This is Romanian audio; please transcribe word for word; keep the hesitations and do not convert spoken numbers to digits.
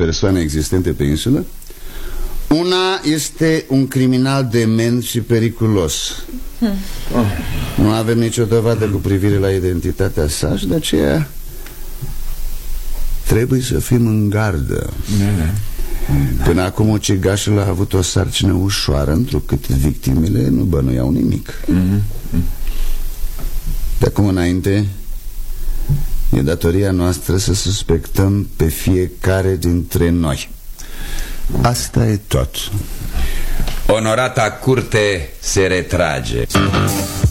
persoane existente pe insulă. Una este un criminal dement și periculos. hmm. Nu avem nicio dovadă cu privire la identitatea sa și de aceea trebuie să fim în gardă. Până acum ucigașul a avut o sarcină ușoară, întrucât victimele nu bănuiau nimic. De acum înainte e datoria noastră să suspectăm pe fiecare dintre noi. Asta e tot. Onorata curte se retrage.